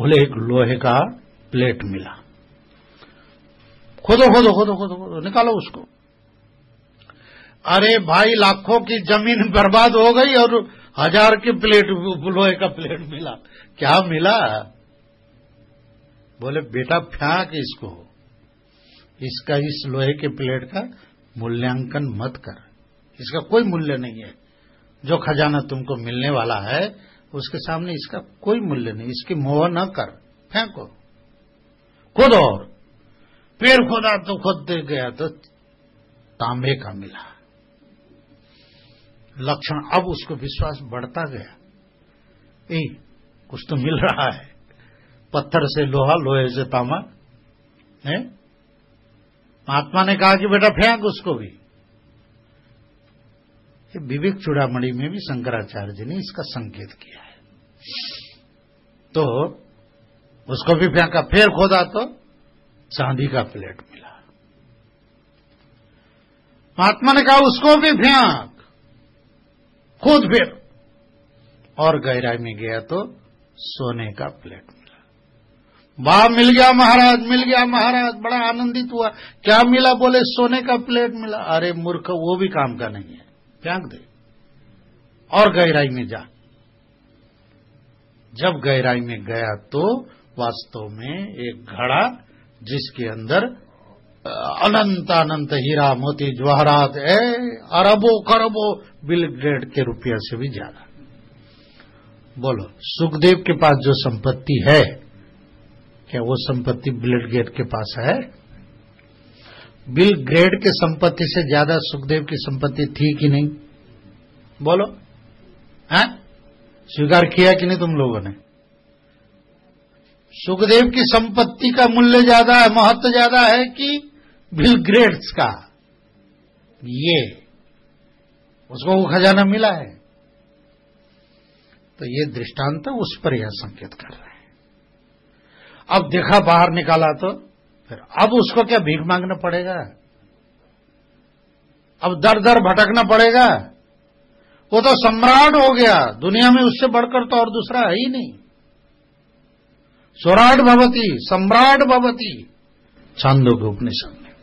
बोले एक लोहे का प्लेट मिला। खोदो खोदो खोदो खोदो खोदो, निकालो उसको। अरे भाई, लाखों की जमीन बर्बाद हो गई और 1000 की प्लेट, लोहे का प्लेट मिला। क्या मिला? बोले बेटा फेंक इसको, इसका इस लोहे के प्लेट का मूल्यांकन मत कर, इसका कोई मूल्य नहीं है। जो खजाना तुमको मिलने वाला है उसके सामने इसका कोई मूल्य नहीं, इसकी मोह न कर, फेंको। खोदो। और पेड़ खोदा तो खोदते गया तो तांबे का मिला। लक्षण, अब उसको विश्वास बढ़ता गया, कुछ तो मिल रहा है। पत्थर से लोहा, लोहे से तांबा है। महात्मा ने कहा कि बेटा फेंक उसको भी। विवेक चूड़ामणि में भी शंकराचार्य जी ने इसका संकेत किया है। तो उसको भी फेंका, फिर खोदा तो चांदी का प्लेट मिला। महात्मा ने कहा उसको भी फेंक, खोद फिर, और गहराई में गया तो सोने का प्लेट मिला। वाह, मिल गया महाराज, मिल गया महाराज, बड़ा आनंदित हुआ। क्या मिला? बोले सोने का प्लेट मिला। अरे मूर्ख, वो भी काम का नहीं है, फेंक दे और गहराई में जा। जब गहराई में गया तो वास्तव में एक घड़ा, जिसके अंदर अनंत अनंत हीरा मोती जवाहरात, अरबों खरबों बिल गेट के रुपया से भी ज्यादा। बोलो, सुखदेव के पास जो संपत्ति है, क्या वो संपत्ति बिल गेट के पास है? बिल गेट के संपत्ति से ज्यादा सुखदेव की संपत्ति थी कि नहीं? बोलो, हैं? स्वीकार किया कि नहीं तुम लोगों ने? सुखदेव की संपत्ति का मूल्य ज्यादा है, महत्व ज्यादा है कि बिल गेट्स का? ये उसको वो खजाना मिला है। तो ये दृष्टांत उस पर यह संकेत कर रहे हैं। अब देखा, बाहर निकाला तो फिर अब उसको क्या भीख मांगना पड़ेगा? अब दर दर भटकना पड़ेगा? वो तो सम्राट हो गया, दुनिया में उससे बढ़कर तो और दूसरा है ही नहीं। स्वराट भवती, सम्राट भवती, छांदोग्य उपनिषद में।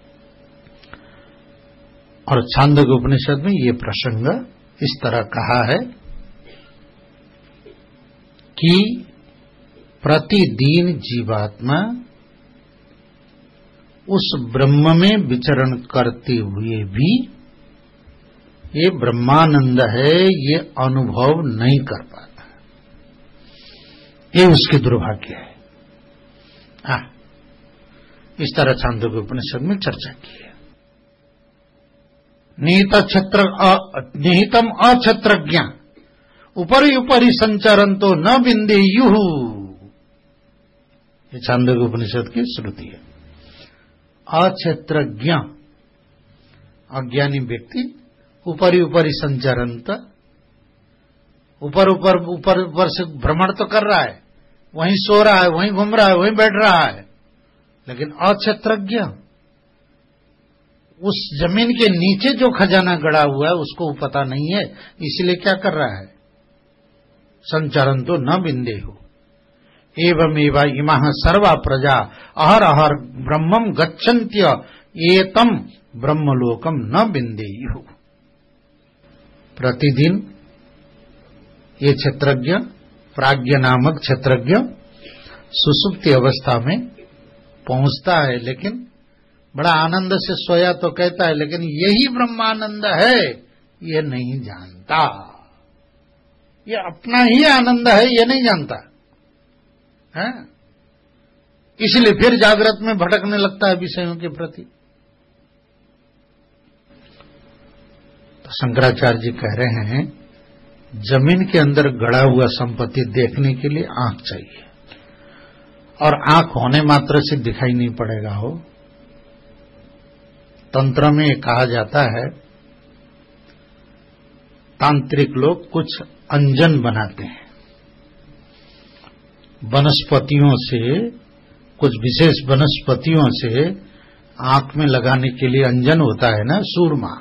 और छांदोग्य उपनिषद में ये प्रसंग इस तरह कहा है कि प्रतिदिन जीवात्मा उस ब्रह्म में विचरण करते हुए भी ये ब्रह्मानंद है, ये अनुभव नहीं कर पाता। ये उसके दुर्भाग्य है। इस तरह छांदोग्य उपनिषद में चर्चा की है। निहितम अक्षत्रज्ञ उपरि उपरि संचरंतो न विंदेयुः। ये छांदोग्य उपनिषद की श्रुति है। अक्षत्रज्ञ, अज्ञानी व्यक्ति, ऊपरी ऊपरी संचरंत, ऊपर ऊपर ऊपर ऊपर से भ्रमण तो कर रहा है, वहीं सो रहा है, वहीं घूम रहा है, वहीं बैठ रहा है, लेकिन अक्षत्रज्ञ, उस जमीन के नीचे जो खजाना गड़ा हुआ है उसको पता नहीं है, इसलिए क्या कर रहा है? संचरण तो न बिंदेहु। एवमेव इमाः सर्वा प्रजा अहर अहर ब्रह्मम गच्छन्त्य एतम ब्रह्मलोकम न बिंदेयुः। प्रतिदिन ये क्षेत्रज्ञ, प्राज्ञ नामक क्षेत्रज्ञ सुसुप्ति अवस्था में पहुंचता है, लेकिन बड़ा आनंद से सोया तो कहता है, लेकिन यही ब्रह्मानंद है ये नहीं जानता। ये अपना ही आनंद है ये नहीं जानता है, इसलिए फिर जागृत में भटकने लगता है विषयों के प्रति। तो शंकराचार्य जी कह रहे हैं, जमीन के अंदर गड़ा हुआ संपत्ति देखने के लिए आंख चाहिए, और आंख होने मात्र से दिखाई नहीं पड़ेगा हो। तंत्र में कहा जाता है, तांत्रिक लोग कुछ अंजन बनाते हैं वनस्पतियों से, कुछ विशेष वनस्पतियों से आंख में लगाने के लिए अंजन होता है ना, सूरमा,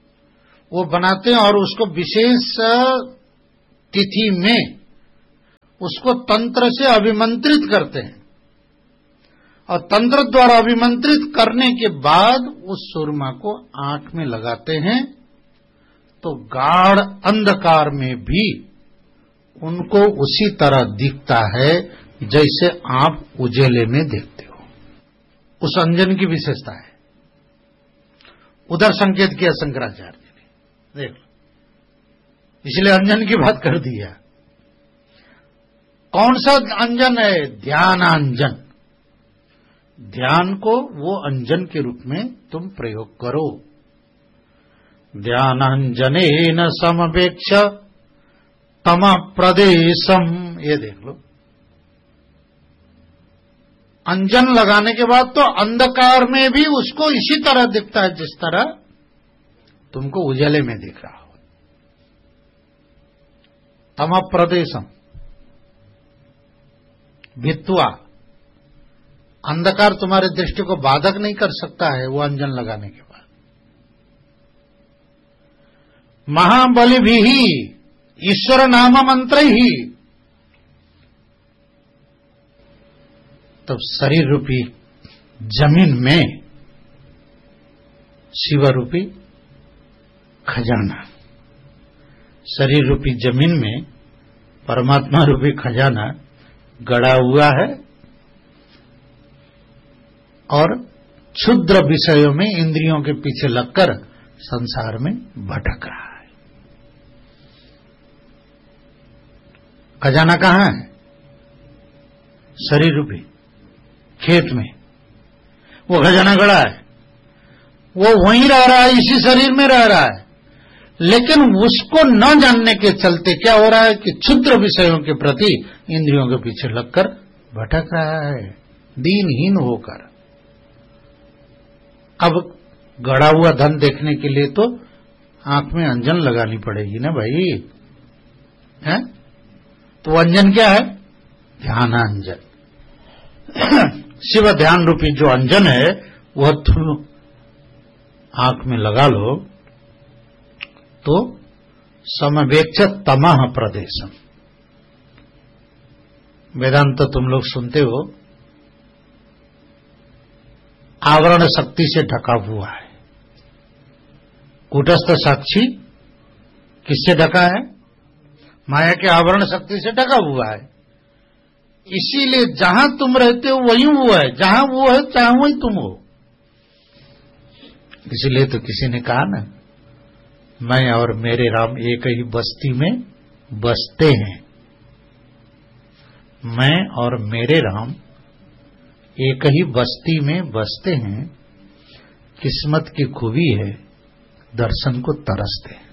वो बनाते हैं और उसको विशेष तिथि में उसको तंत्र से अभिमंत्रित करते हैं और तंत्र द्वारा अभिमंत्रित करने के बाद उस सुरमा को आंख में लगाते हैं तो गाढ़ अंधकार में भी उनको उसी तरह दिखता है जैसे आप उजेले में देखते हो। उस अंजन की विशेषता है। उधर संकेत किया शंकराचार्य ने, देख लो, इसलिए अंजन की बात कर दिया। कौन सा अंजन है? ध्यानांजन। ध्यान को वो अंजन के रूप में तुम प्रयोग करो। ध्यानांजनेन समवेक्ष तम प्रदेशम, ये देख लो। अंजन लगाने के बाद तो अंधकार में भी उसको इसी तरह दिखता है जिस तरह तुमको उजाले में दिख रहा हो। तम प्रदेशम भित्वा, अंधकार तुम्हारे दृष्टि को बाधक नहीं कर सकता है वो अंजन लगाने के बाद। महाबली भी ही ईश्वर नाम मंत्र ही, तब शरीर रूपी जमीन में शिव रूपी खजाना, शरीर रूपी जमीन में परमात्मा रूपी खजाना गड़ा हुआ है और क्षुद्र विषयों में इंद्रियों के पीछे लगकर संसार में भटक रहा है। खजाना कहां है? शरीर रूपी खेत में वो खजाना गड़ा है, वो वहीं रह रहा है, इसी शरीर में रह रहा है, लेकिन उसको न जानने के चलते क्या हो रहा है कि क्षुद्र विषयों के प्रति इंद्रियों के पीछे लगकर भटक रहा है, दीनहीन होकर। अब गड़ा हुआ धन देखने के लिए तो आंख में अंजन लगानी पड़ेगी ना भाई, है? तो अंजन क्या है? ध्यानांजन। शिव ध्यान रूपी जो अंजन है वह तुम आंख में लगा लो तो समवेक्ष तमः प्रदेशम। वेदांत तो तुम लोग सुनते हो, आवरण शक्ति से ढका हुआ है। कूटस्थ साक्षी किससे ढका है? माया के आवरण शक्ति से ढका हुआ है। इसीलिए जहां तुम रहते हो वहीं वो है, जहां वो है चाहे वहीं तुम हो। इसीलिए तो किसी ने कहा ना, मैं और मेरे राम एक ही बस्ती में बसते हैं। मैं और मेरे राम एक ही बस्ती में बसते हैं। किस्मत की खूबी है, दर्शन को तरसते हैं।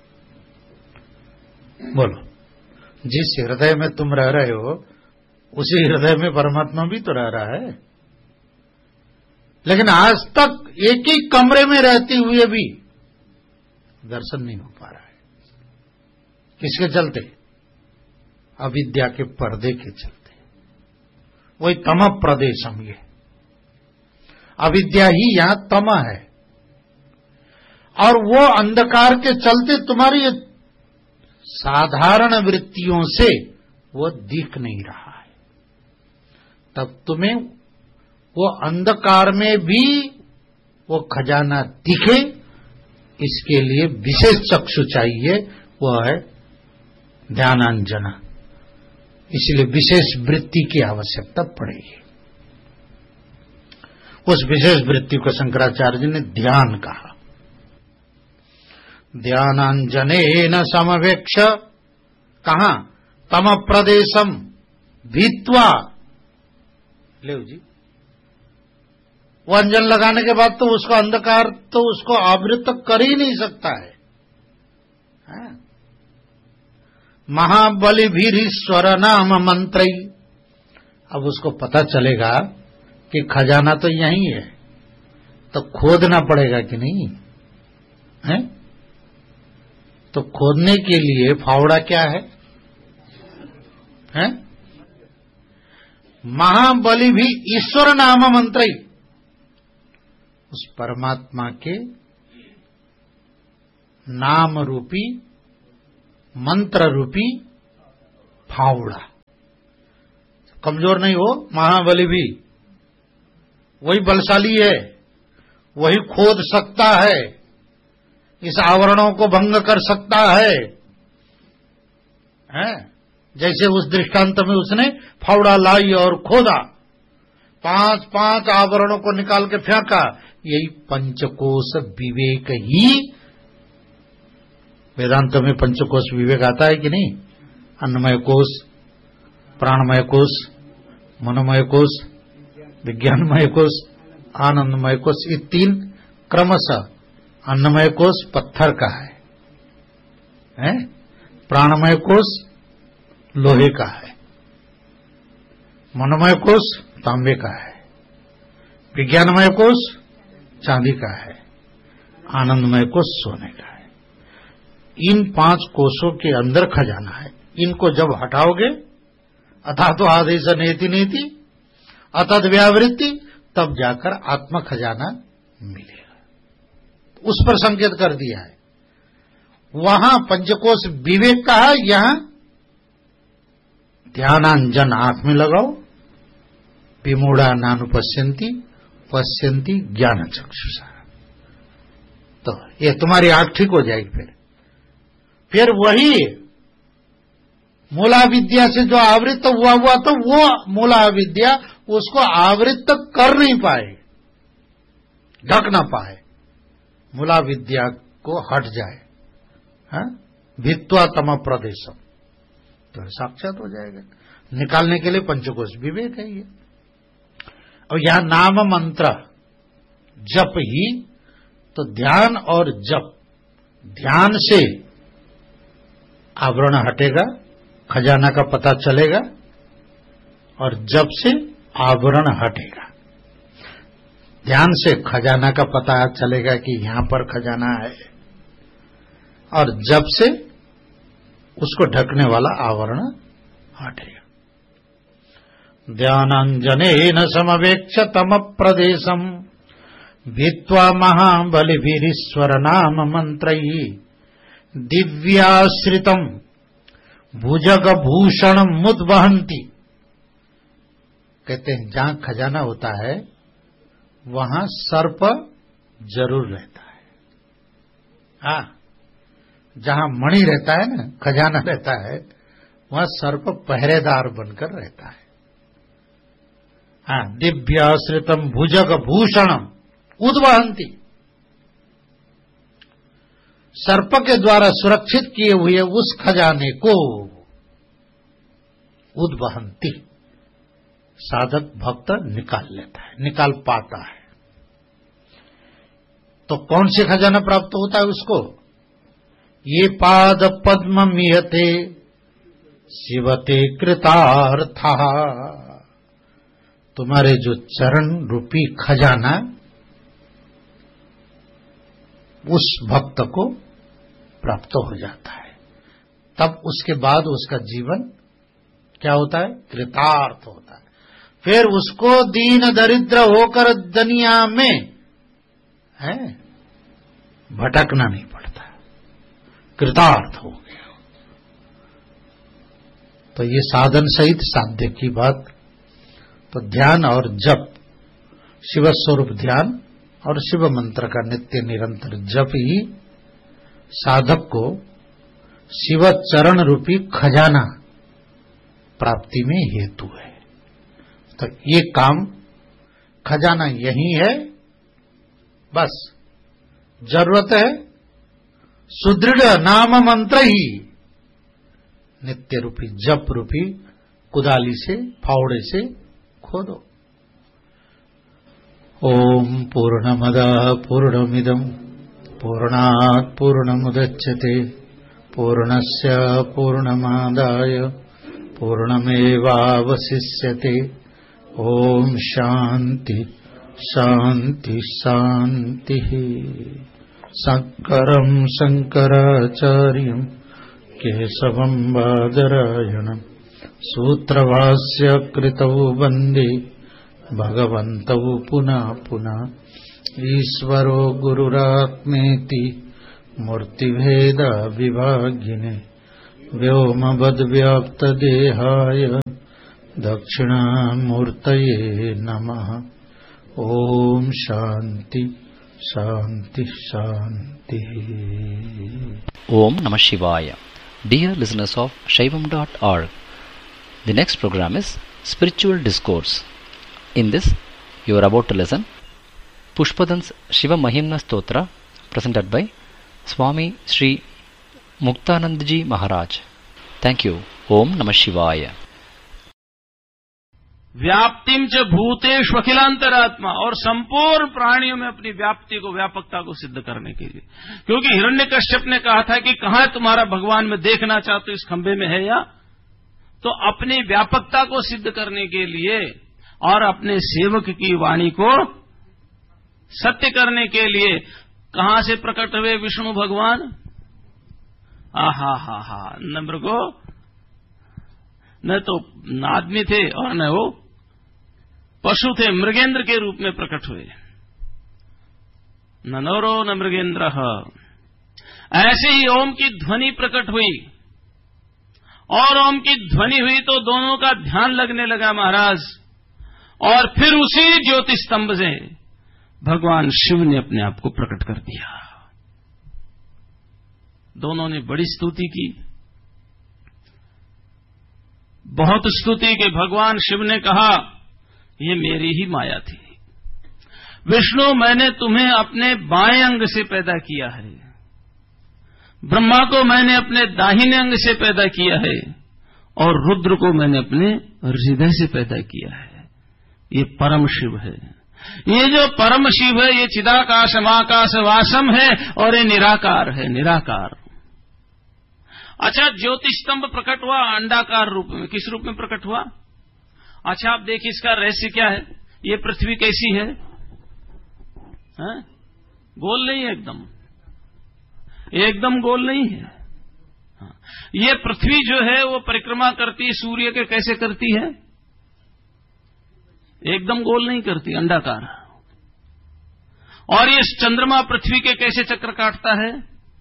बोलो, जिस हृदय में तुम रह रहे हो उसी हृदय में परमात्मा भी तो रह रहा है, लेकिन आज तक एक ही कमरे में रहते हुए भी दर्शन नहीं हो पा रहा है। किसके चलते? अविद्या के पर्दे के चलते। वही तम प्रदेशम, ये अविद्या ही यहां तम है, और वो अंधकार के चलते तुम्हारी साधारण वृत्तियों से वो दिख नहीं रहा है। तब तुम्हें वो अंधकार में भी वो खजाना दिखे, इसके लिए विशेष चक्षु चाहिए, वो है ध्यानांजना। इसलिए विशेष वृत्ति की आवश्यकता पड़ेगी। उस विशेष वृत्ति को शंकराचार्य जी ने ध्यान कहा। ध्यानांजनेन समवेक्ष, कहां? तम प्रदेशम भित्वा। ले जी, वो अंजन लगाने के बाद तो उसका अंधकार तो उसको आवृत कर ही नहीं सकता है। महाबली भीरीश्वर नाम मंत्र, अब उसको पता चलेगा कि खजाना तो यही है, तो खोदना पड़ेगा कि नहीं है? तो खोदने के लिए फावड़ा क्या है? महाबली भी ईश्वर नाम मंत्र, उस परमात्मा के नाम रूपी मंत्र रूपी फावड़ा, कमजोर नहीं हो, महाबली भी वही बलशाली है, वही खोद सकता है, इस आवरणों को भंग कर सकता है? जैसे उस दृष्टांत में उसने फावड़ा लाई और खोदा, 5 आवरणों को निकाल के फेंका। यही पंचकोश विवेक ही, वेदांत में पंचकोश विवेक आता है कि नहीं? अन्नमय कोश, प्राणमय कोश, मनोमय कोश, विज्ञानमय कोश, आनंदमय कोश, ये 3 क्रमशः। अन्नमय कोश पत्थर का है? प्राणमय कोश लोहे का है, मनोमय कोश तांबे का है, विज्ञानमय कोश चांदी का है, आनंदमय कोश सोने का है। इन 5 कोशों के अंदर खजाना है। इनको जब हटाओगे, अथा तो आदेश नेति नेति अतद व्यावृत्ति, तब जाकर आत्म खजाना मिलेगा। उस पर संकेत कर दिया है। वहां पंचकोश विवेक का है, यहां ध्यानांजन आंख में लगाओ, विमूढ़ा नानुपश्यन्ति पश्यन्ति ज्ञान चक्षुषा। तो ये तुम्हारी आंख ठीक हो जाएगी। फिर वही मूला विद्या से जो आवृत हुआ तो वो मूला विद्या उसको आवृत कर नहीं पाए, ढक ना पाए, मूला विद्या को हट जाए। भित्वा तम प्रदेशम, तो साक्षात हो जाएगा। निकालने के लिए पंचकोश विवेक है ये। और यहां नाम मंत्र जप ही, तो ध्यान और जप, ध्यान से आवरण हटेगा, खजाना का पता चलेगा, और जप से आवरण हटेगा। ध्यान से खजाना का पता चलेगा कि यहां पर खजाना है, और जप से उसको ढकने वाला आवरण हटेगा। ध्यानांजनेन समवेक्ष तम प्रदेशम भित्वा महाबलिभिरीश्वर नाम मंत्रैः दिव्याश्रितम भुजग भूषण मुद्वहन्ति। कहते हैं जहां खजाना होता है वहां सर्प जरूर रहता है। जहां मणि रहता है ना, खजाना रहता है, वहां सर्प पहरेदार बनकर रहता है। दिव्याश्रितम भुजग भूषणम उद्वहन्ति, सर्प के द्वारा सुरक्षित किए हुए उस खजाने को उद्वहन्ति, साधक भक्त निकाल लेता है, निकाल पाता है। तो कौन से खजाना प्राप्त होता है उसको? ये पाद पद्म मियते शिवते कृतार्था, तुम्हारे जो चरण रूपी खजाना उस भक्त को प्राप्त हो जाता है। तब उसके बाद उसका जीवन क्या होता है? कृतार्थ होता है। फिर उसको दीन दरिद्र होकर दुनिया में भटकना नहीं पड़ता, कृतार्थ हो गया। तो ये साधन सहित साध्य की बात। तो ध्यान और जप, शिव स्वरूप ध्यान और शिव मंत्र का नित्य निरंतर जप ही साधक को शिव चरण रूपी खजाना प्राप्ति में हेतु है। तो ये काम, खजाना यही है, बस जरूरत है सुदृढ़ नाम मंत्र ही, नित्य रूपी जप रूपी कुदाली से, फावड़े से खोदो। ओम पूर्णमदः पूर्णमिदं पूर्णात् पूर्णमुदच्यते पूर्णस्य पूर्णमादाय पूर्णमेवावशिष्यते। ओम शांति शांति शांति। शंकरं शंकराचार्यं केशवं बादरायणं सूत्रभाष्य कृतौ वन्दे भगवन्तौ पुनः पुनः। ईश्वरो गुरुरात्मेति मूर्तिभेद विभागिने व्योमवद्व्याप्तदेहाय दक्षिणामूर्तये नमः। ओम शांति शांति शांति। Om Namah Shivaya. Dear listeners of Shaivam.org, the next program is Spiritual Discourse. In this, you are about to listen Pushpadans Shiva Mahimna Stotra, presented by Swami Sri Muktanandji Maharaj. Thank you. Om Namah Shivaya. व्याप्तिम च भूतेषु अखिलांतरात्मा, और संपूर्ण प्राणियों में अपनी व्याप्ति को, व्यापकता को सिद्ध करने के लिए। क्योंकि हिरण्यकश्यप ने कहा था कि कहां तुम्हारा भगवान, मैं देखना चाहता हूं इस खंभे में है या, तो अपनी व्यापकता को सिद्ध करने के लिए और अपने सेवक की वाणी को सत्य करने के लिए कहां से प्रकट हुए विष्णु भगवान? हा नम्र को न तो आदमी थे और न वो पशु थे, मृगेंद्र के रूप में प्रकट हुए। न नरो न मृगेंद्र। ऐसे ही ओम की ध्वनि प्रकट हुई, और ओम की ध्वनि हुई तो दोनों का ध्यान लगने लगा महाराज, और फिर उसी ज्योति स्तंभ से भगवान शिव ने अपने आप को प्रकट कर दिया। दोनों ने बड़ी स्तुति की, बहुत स्तुति के भगवान शिव ने कहा ये मेरी ही माया थी। विष्णु, मैंने तुम्हें अपने बाएं अंग से पैदा किया है, ब्रह्मा को मैंने अपने दाहिने अंग से पैदा किया है, और रुद्र को मैंने अपने हृदय से पैदा किया है। ये परम शिव है। ये जो परम शिव है ये चिदाकाशमाकाश वासम है, और ये निराकार है, निराकार। अच्छा, ज्योतिष स्तंभ प्रकट हुआ अंडाकार रूप में। किस रूप में प्रकट हुआ? अच्छा, आप देखिए इसका रहस्य क्या है। ये पृथ्वी कैसी है? गोल नहीं है, एकदम गोल नहीं है। ये पृथ्वी जो है वो परिक्रमा करती है सूर्य के, कैसे करती है? एकदम गोल नहीं करती, अंडाकार। और ये चंद्रमा पृथ्वी के कैसे चक्र काटता है?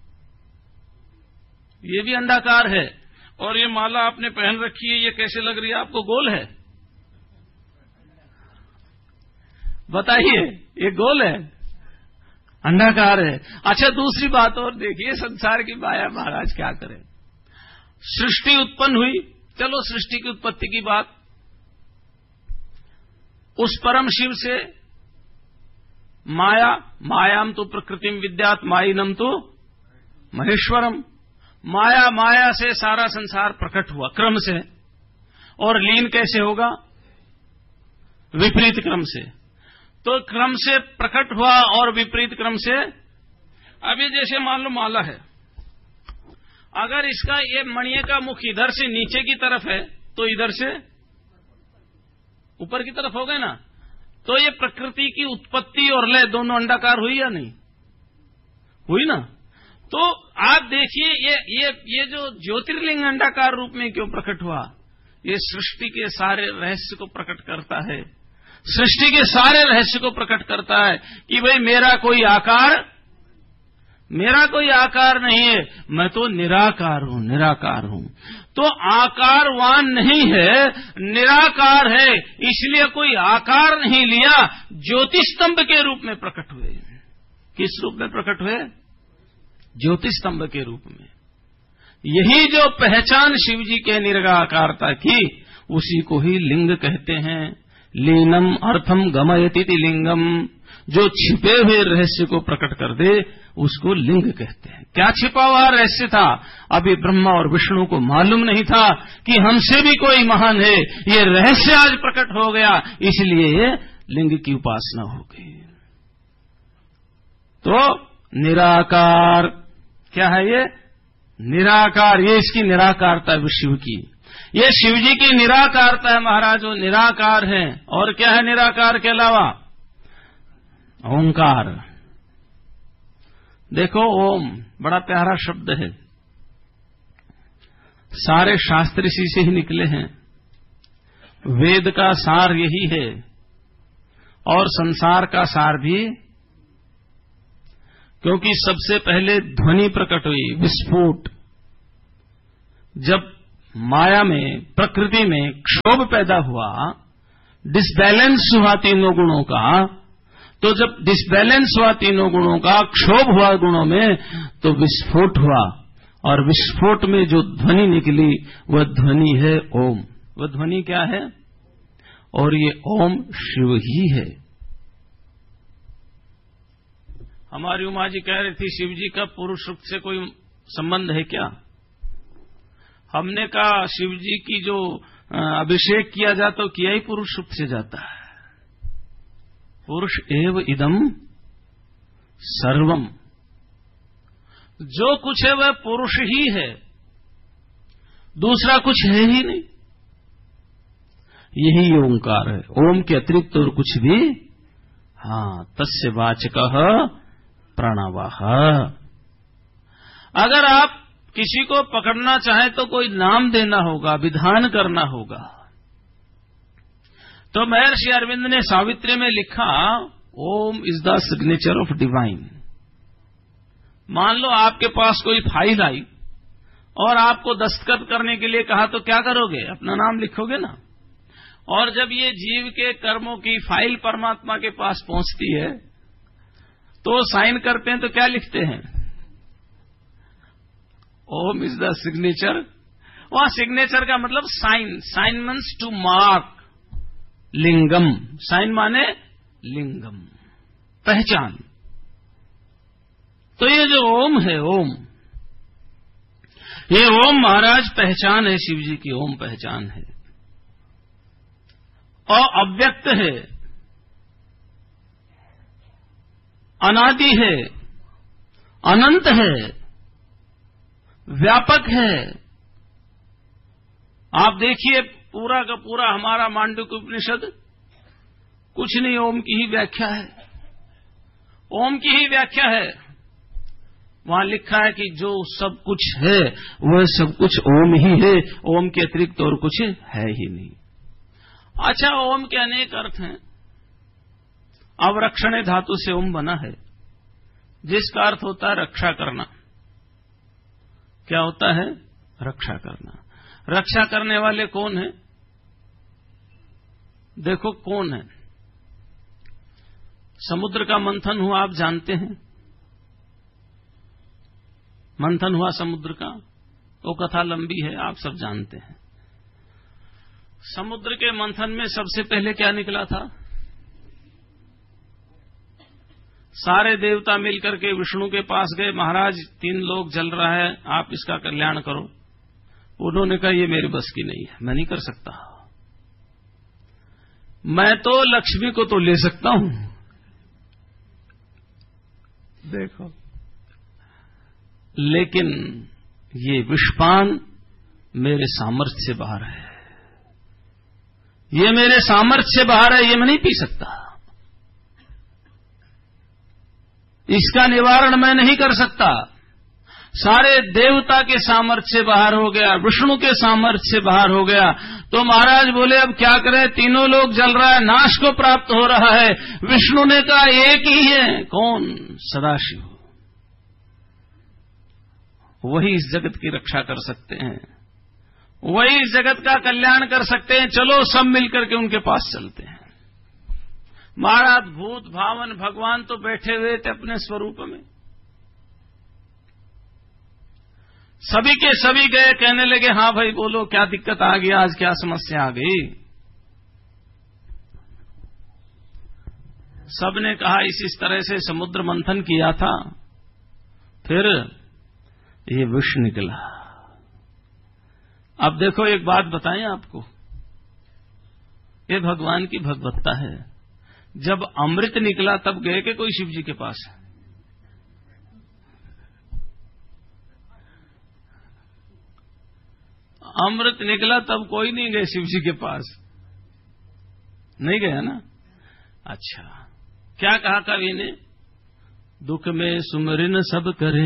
ये भी अंडाकार है। और ये माला आपने पहन रखी है, ये कैसे लग रही है आपको? गोल है। बताइए, ये गोल है, अंडाकार है। अच्छा, दूसरी बात और देखिए, संसार की माया महाराज क्या करे। सृष्टि उत्पन्न हुई, चलो सृष्टि की उत्पत्ति की बात, उस परम शिव से मायाम तो प्रकृतिम विद्यात मायिनम तो महेश्वरम। माया से सारा संसार प्रकट हुआ क्रम से, और लीन कैसे होगा? विपरीत क्रम से। तो क्रम से प्रकट हुआ और विपरीत क्रम से। अभी जैसे मान लो माला है, अगर इसका ये मणिये का मुख इधर से नीचे की तरफ है तो इधर से ऊपर की तरफ हो गए ना, तो ये प्रकृति की उत्पत्ति और लय दोनों अंडाकार हुई या नहीं हुई ना? तो आप देखिए ये जो ज्योतिर्लिंग अंडाकार रूप में क्यों प्रकट हुआ? ये सृष्टि के सारे रहस्य को प्रकट करता है। सृष्टि के सारे रहस्य को प्रकट करता है कि भाई मेरा कोई आकार नहीं है, मैं तो निराकार हूं। तो आकारवान नहीं है, निराकार है, इसलिए कोई आकार नहीं लिया, ज्योतिष स्तंभ के रूप में प्रकट हुए। किस रूप में प्रकट हुए? ज्योतिष स्तंभ के रूप में। यही जो पहचान शिवजी के निराकारता की, उसी को ही लिंग कहते हैं। लीनम अर्थम गमयति लिंगम, जो छिपे हुए रहस्य को प्रकट कर दे उसको लिंग कहते हैं। क्या छिपा हुआ रहस्य था? अभी ब्रह्मा और विष्णु को मालूम नहीं था कि हमसे भी कोई महान है। ये रहस्य आज प्रकट हो गया, इसलिए ये लिंग की उपासना हो गई। तो निराकार क्या है? ये निराकार, ये इसकी निराकारता है शिव की। ये शिवजी की निराकारता है महाराज, वो निराकार है। और क्या है निराकार के अलावा? ओंकार। देखो, ओम बड़ा प्यारा शब्द है, सारे शास्त्र इसी से ही निकले हैं। वेद का सार यही है, और संसार का सार भी, क्योंकि सबसे पहले ध्वनि प्रकट हुई, विस्फोट। जब माया में, प्रकृति में क्षोभ पैदा हुआ, डिसबैलेंस हुआ तीनों गुणों का, तो जब डिसबैलेंस हुआ तीनों गुणों का, क्षोभ हुआ गुणों में, तो विस्फोट हुआ, और विस्फोट में जो ध्वनि निकली वह ध्वनि है ओम। वह ध्वनि क्या है? और ये ओम शिव ही है। हमारी उमा जी कह रही थी शिव जी का पुरुष सूक्त से कोई संबंध है क्या? हमने कहा शिव जी की जो अभिषेक किया जाता, तो किया ही पुरुष सूक्त से जाता है। पुरुष एव इदम सर्वम, जो कुछ है वह पुरुष ही है, दूसरा कुछ है ही नहीं। यही ओंकार है। ओम के अतिरिक्त और कुछ भी, हाँ, तस्य वाचकः प्रणवः। अगर आप किसी को पकड़ना चाहें तो कोई नाम देना होगा, विधान करना होगा। तो महर्षि अरविंद ने सावित्री में लिखा, ओम is the signature of divine. मान लो आपके पास कोई फाइल आई और आपको दस्तखत करने के लिए कहा, तो क्या करोगे? अपना नाम लिखोगे ना। और जब ये जीव के कर्मों की फाइल परमात्मा के पास पहुंचती है तो साइन करते हैं, तो क्या लिखते हैं? ओम इज द सिग्नेचर। वहां सिग्नेचर का मतलब sign, sign means to mark, lingam, sign माने लिंगम, पहचान। तो ये जो ओम है, ओम, ये ओम महाराज पहचान है, शिव जी की ओम पहचान है, और अव्यक्त है, अनादि है, अनंत है, व्यापक है। आप देखिए पूरा का पूरा हमारा मांडुक्य उपनिषद कुछ नहीं, ओम की ही व्याख्या है, ओम की ही व्याख्या है। वहां लिखा है कि जो सब कुछ है वह सब कुछ ओम ही है, ओम के अतिरिक्त और कुछ है ही नहीं। अच्छा, ओम के अनेक अर्थ हैं। अवरक्षणे धातु से ओम बना है, जिसका अर्थ होता है रक्षा करना। क्या होता है? रक्षा करना। रक्षा करने वाले कौन है? देखो कौन है। समुद्र का मंथन हुआ, आप जानते हैं, मंथन हुआ समुद्र का, वो कथा लंबी है, आप सब जानते हैं। समुद्र के मंथन में सबसे पहले क्या निकला था? सारे देवता मिलकर के विष्णु के पास गए, महाराज 3 लोग जल रहा है, आप इसका कल्याण करो। उन्होंने कहा ये मेरे बस की नहीं है, मैं नहीं कर सकता। मैं तो लक्ष्मी को तो ले सकता हूं। देखो, लेकिन ये विषपान मेरे सामर्थ्य से बाहर है, ये मेरे सामर्थ्य से बाहर है, ये मैं नहीं पी सकता, इसका निवारण मैं नहीं कर सकता। सारे देवता के सामर्थ्य से बाहर हो गया, विष्णु के सामर्थ्य से बाहर हो गया। तो महाराज बोले अब क्या करें, तीनों लोग जल रहा है, नाश को प्राप्त हो रहा है। विष्णु ने कहा एक ही है, कौन? सदाशिव। वही इस जगत की रक्षा कर सकते हैं, वही इस जगत का कल्याण कर सकते हैं। चलो सब मिलकर के उनके पास चलते हैं। महाराज भूत भावन भगवान तो बैठे हुए थे अपने स्वरूप में, सभी के सभी गए, कहने लगे हाँ भाई बोलो क्या दिक्कत आ गई, आज क्या समस्या आ गई। सबने कहा इस तरह से समुद्र मंथन किया था, फिर ये विष निकला। अब देखो एक बात बताएं आपको, ये भगवान की भगवत्ता है। जब अमृत निकला तब गए कि कोई शिव जी के पास? अमृत निकला तब कोई नहीं गए शिव जी के पास, नहीं गया ना। अच्छा, क्या कहा कवि ने? दुख में सुमरिन सब करे,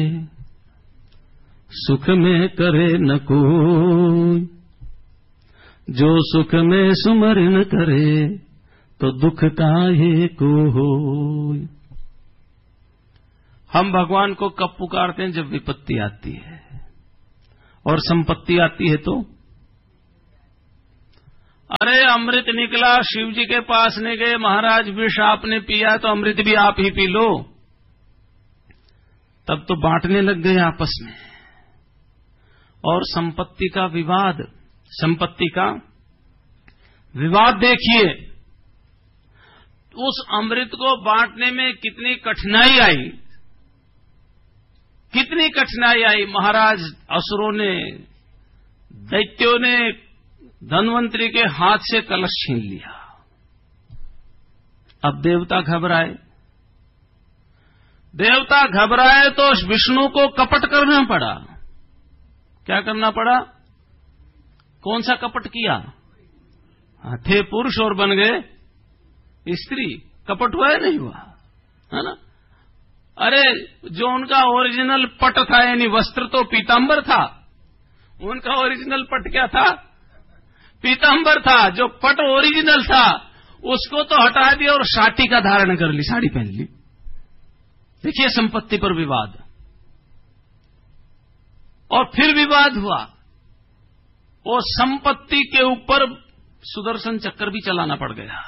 सुख में करे न कोई। जो सुख में सुमरिन करे तो दुख काहे को होय। हम भगवान को कब पुकारते हैं? जब विपत्ति आती है, और संपत्ति आती है तो अमृत निकला, शिव जी के पास नहीं गए, महाराज विष आपने पिया तो अमृत भी आप ही पी लो। तब तो बांटने लग गए आपस में, और संपत्ति का विवाद देखिए। उस अमृत को बांटने में कितनी कठिनाई आई। महाराज असुरों ने, दैत्यों ने धन्वंतरी के हाथ से कलश छीन लिया। अब देवता घबराए तो विष्णु को कपट करना पड़ा। क्या करना पड़ा? कौन सा कपट किया? थे पुरुष और बन गए स्त्री। कपट हुआ है नहीं हुआ, है ना? अरे जो उनका ओरिजिनल पट था, यानी वस्त्र तो पीतांबर था, उनका ओरिजिनल पट क्या था? पीतांबर था। जो पट ओरिजिनल था उसको तो हटा दिया और साटी का धारण कर ली, साड़ी पहन ली। देखिए संपत्ति पर विवाद। और फिर विवाद हुआ, वो संपत्ति के ऊपर सुदर्शन चक्र भी चलाना पड़ गया।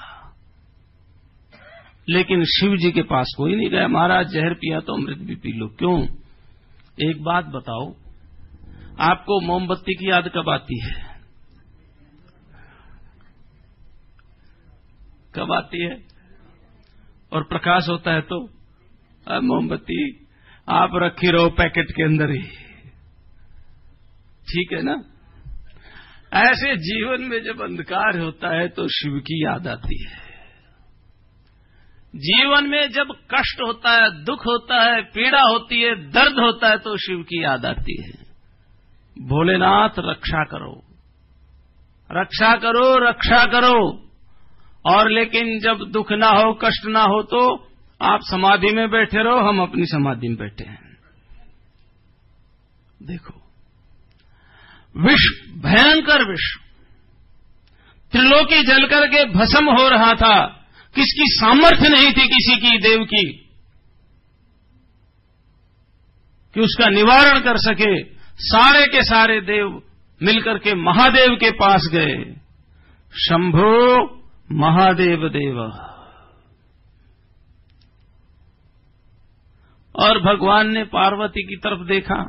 लेकिन शिव जी के पास कोई नहीं गया। महाराज जहर पिया तो अमृत भी पी लो। क्यों? एक बात बताओ, आपको मोमबत्ती की याद कब आती है? कब आती है? और प्रकाश होता है तो मोमबत्ती आप रखी रहो पैकेट के अंदर ही, ठीक है ना? ऐसे जीवन में जब अंधकार होता है तो शिव की याद आती है। जीवन में जब कष्ट होता है, दुख होता है, पीड़ा होती है, दर्द होता है तो शिव की याद आती है। भोलेनाथ रक्षा करो, रक्षा करो, रक्षा करो। और लेकिन जब दुख ना हो, कष्ट ना हो तो आप समाधि में बैठे रहो, हम अपनी समाधि में बैठे हैं। देखो विष, भयंकर विष, त्रिलोकी जल करके भस्म हो रहा था। किसकी सामर्थ्य नहीं थी, किसी की, देव की, कि उसका निवारण कर सके। सारे के सारे देव मिलकर के महादेव के पास गए। शंभो महादेव देव। और भगवान ने पार्वती की तरफ देखा।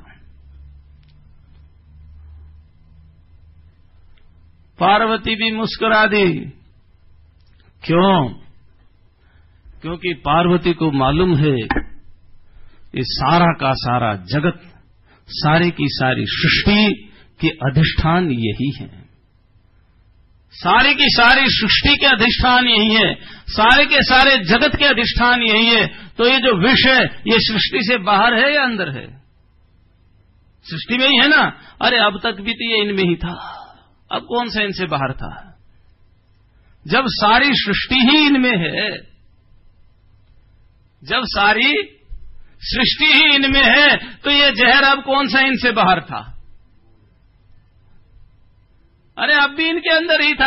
पार्वती भी मुस्कुरा दी। क्यों? क्योंकि पार्वती को मालूम है ये सारा का सारा जगत, सारी की सारी सृष्टि के अधिष्ठान यही है। सारी की सारी सृष्टि के अधिष्ठान यही है, सारे के सारे जगत के अधिष्ठान यही है। तो ये जो विष है ये सृष्टि से बाहर है या अंदर है? सृष्टि में ही है ना। अरे अब तक भी तो ये इनमें ही था, अब कौन सा इनसे बाहर था? जब सारी सृष्टि ही इनमें है, जब सारी सृष्टि ही इनमें है तो ये जहर अब कौन सा इनसे बाहर था? अरे अब भी इनके अंदर ही था।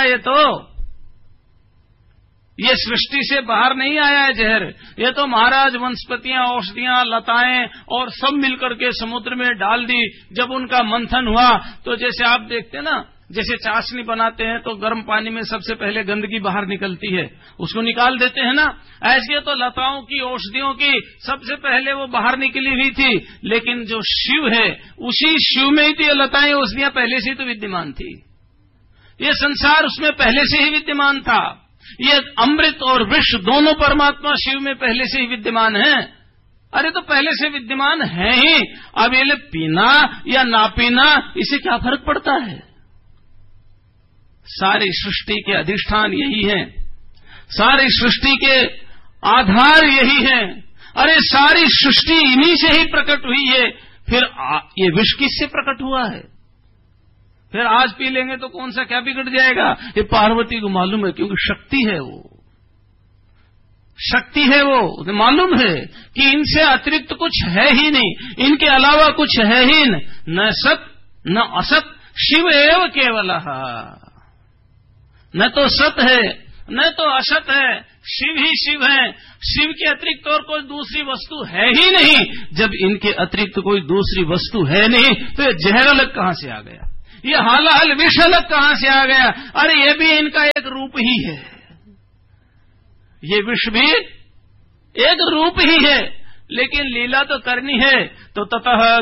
ये सृष्टि से बाहर नहीं आया है जहर। ये तो महाराज वनस्पतियां, औषधियां, लताएं और सब मिलकर के समुद्र में डाल दी। जब उनका मंथन हुआ तो जैसे आप देखते हैं ना, जैसे चाशनी बनाते हैं तो गर्म पानी में सबसे पहले गंदगी बाहर निकलती है, उसको निकाल देते हैं ना। ऐसे तो लताओं की, औषधियों की सबसे पहले वो बाहर निकली हुई थी। लेकिन जो शिव है उसी शिव में ही तो ये लताएं, औषधियां पहले से ही तो विद्यमान थी। ये संसार उसमें पहले से ही विद्यमान था। ये अमृत और विष दोनों परमात्मा शिव में पहले से ही विद्यमान है। अरे तो पहले से विद्यमान है ही। अब ये पीना या ना पीना, इसे क्या फर्क पड़ता है? सारी सृष्टि के अधिष्ठान यही है, सारी सृष्टि के आधार यही है। अरे सारी सृष्टि इन्हीं से ही प्रकट हुई है। फिर ये विष किससे प्रकट हुआ है? फिर आज पी लेंगे तो कौन सा क्या बिगड़ जाएगा? ये पार्वती को मालूम है, क्योंकि शक्ति है वो, शक्ति है वो, उन्हें मालूम है कि इनसे अतिरिक्त कुछ है ही नहीं, इनके अलावा कुछ है ही न सत न असत, शिव एव केवलः। न तो सत है न तो असत है, शिव ही शिव है। शिव के अतिरिक्त और कोई दूसरी वस्तु है ही नहीं। जब इनके अतिरिक्त कोई दूसरी वस्तु है नहीं तो ये जहर अलग कहां से आ गया? ये हालाहल विष अलग कहां से आ गया? अरे ये भी इनका एक रूप ही है, ये विष भी एक रूप ही है, लेकिन लीला तो करनी है। तो ततः